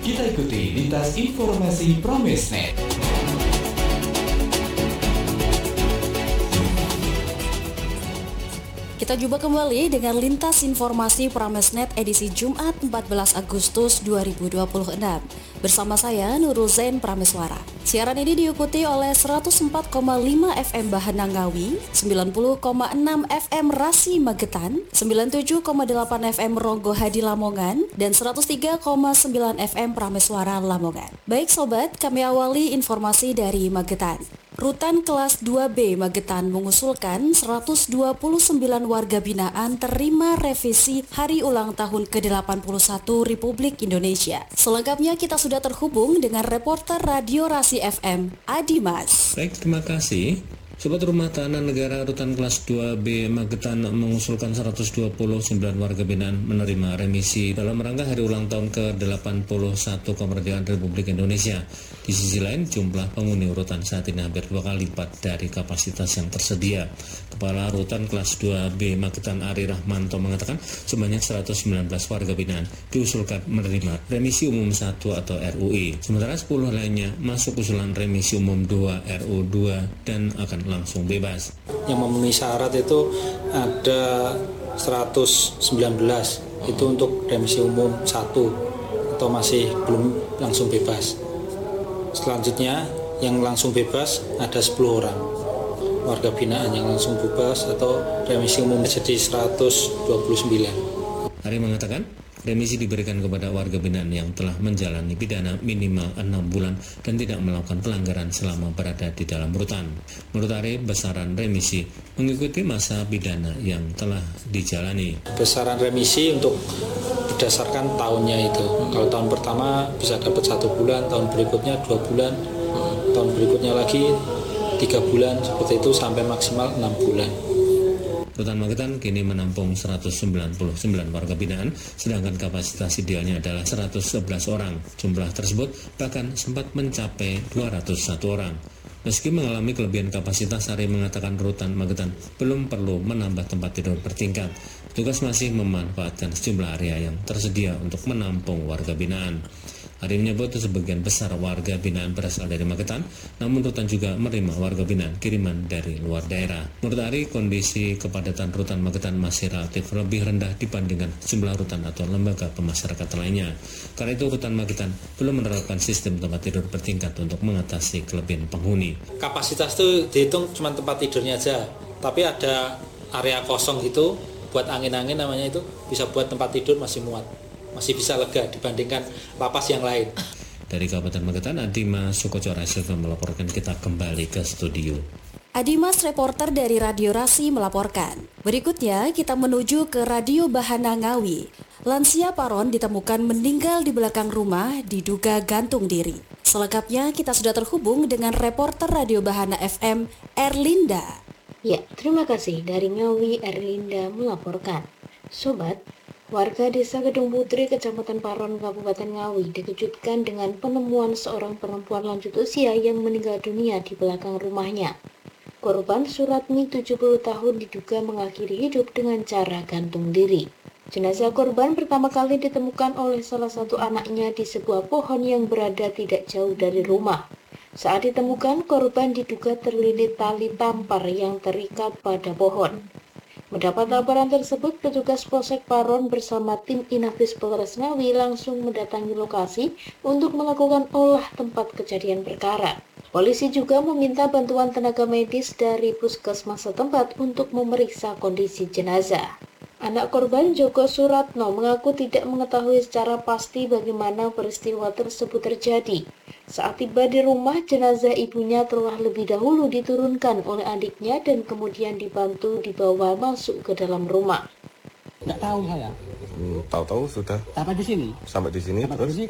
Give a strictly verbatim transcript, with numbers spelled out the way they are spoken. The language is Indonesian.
Kita ikuti lintas informasi Pramesnet. Kita jumpa kembali dengan lintas informasi Pramesnet edisi Jumat empat belas Agustus dua ribu dua puluh enam. Bersama saya Nurul Zain Prameswara. Siaran ini diikuti oleh seratus empat koma lima F M Bahana Ngawi, sembilan puluh koma enam F M Rasi Magetan, sembilan puluh tujuh koma delapan F M Ronggo Hadi Lamongan, dan seratus tiga koma sembilan F M Prameswara Lamongan. Baik sobat, kami awali informasi dari Magetan. Rutan kelas dua B Magetan mengusulkan seratus dua puluh sembilan warga binaan terima revisi hari ulang tahun ke delapan puluh satu Republik Indonesia. Selengkapnya kita sudah terhubung dengan reporter Radio Rasi F M, Adimas. Baik, terima kasih. Sobat Rumah Tahanan Negara Rutan kelas dua B Magetan mengusulkan seratus dua puluh sembilan warga binaan menerima remisi dalam rangka hari ulang tahun ke delapan puluh satu kemerdekaan Republik Indonesia. Di sisi lain, jumlah penghuni rutan saat ini hampir dua kali lipat dari kapasitas yang tersedia. Kepala Rutan kelas dua B Magetan Ari Rahmanto mengatakan sebanyak seratus sembilan belas warga binaan diusulkan menerima remisi umum satu atau R U I. Sementara sepuluh lainnya masuk usulan remisi umum dua R U dua dan akan langsung bebas. Yang memenuhi syarat itu ada seratus sembilan belas, itu untuk remisi umum satu atau masih belum langsung bebas. Selanjutnya yang langsung bebas ada sepuluh orang warga binaan yang langsung bebas atau remisi umum jadi seratus dua puluh sembilan. Ari mengatakan remisi diberikan kepada warga binaan yang telah menjalani pidana minimal enam bulan dan tidak melakukan pelanggaran selama berada di dalam rutan. Menurut Ari, besaran remisi mengikuti masa pidana yang telah dijalani. Besaran remisi untuk berdasarkan tahunnya itu. Kalau tahun pertama bisa dapat satu bulan, tahun berikutnya dua bulan, tahun berikutnya lagi tiga bulan, seperti itu sampai maksimal enam bulan. Rutan Magetan kini menampung seratus sembilan puluh sembilan warga binaan, sedangkan kapasitas idealnya adalah seratus sebelas orang. Jumlah tersebut bahkan sempat mencapai dua ratus satu orang. Meski mengalami kelebihan kapasitas, Ari mengatakan Rutan Magetan belum perlu menambah tempat tidur bertingkat. Petugas masih memanfaatkan sejumlah area yang tersedia untuk menampung warga binaan. Ari menyebut sebagian besar warga binaan berasal dari Magetan, namun Rutan juga menerima warga binaan kiriman dari luar daerah. Menurut Ari, kondisi kepadatan Rutan Magetan masih relatif lebih rendah dibandingkan sejumlah rutan atau lembaga pemasyarakatan lainnya. Karena itu Rutan Magetan belum menerapkan sistem tempat tidur bertingkat untuk mengatasi kelebihan penghuni. Kapasitas itu dihitung cuma tempat tidurnya aja, tapi ada area kosong gitu buat angin-angin namanya, itu bisa buat tempat tidur masih muat. Masih bisa lega dibandingkan lapas yang lain. Dari Kabupaten Magetan, Adimas Sukoco Silva melaporkan. Kita kembali ke studio. Adimas, reporter dari Radio Rasi melaporkan. Berikutnya kita menuju ke Radio Bahana Ngawi. Lansia Paron ditemukan meninggal di belakang rumah diduga gantung diri. Selengkapnya kita sudah terhubung dengan reporter Radio Bahana F M, Erlinda. Ya, terima kasih. Dari Ngawi, Erlinda melaporkan. Sobat, warga desa Gedung Putri, Kecamatan Paron, Kabupaten Ngawi dikejutkan dengan penemuan seorang perempuan lanjut usia yang meninggal dunia di belakang rumahnya. Korban Suratmi, tujuh puluh tahun, diduga mengakhiri hidup dengan cara gantung diri. Jenazah korban pertama kali ditemukan oleh salah satu anaknya di sebuah pohon yang berada tidak jauh dari rumah. Saat ditemukan, korban diduga terlilit tali tampar yang terikat pada pohon. Mendapat laporan tersebut, petugas Polsek Paron bersama tim Inafis Polres Ngawi langsung mendatangi lokasi untuk melakukan olah tempat kejadian perkara. Polisi juga meminta bantuan tenaga medis dari puskesmas setempat untuk memeriksa kondisi jenazah. Anak korban, Joko Suratno, mengaku tidak mengetahui secara pasti bagaimana peristiwa tersebut terjadi. Saat tiba di rumah, jenazah ibunya telah lebih dahulu diturunkan oleh adiknya dan kemudian dibantu dibawa masuk ke dalam rumah. Tidak tahu saya. Hmm, tahu-tahu sudah Sampai di sini. sampai di sini Sampai terus di sini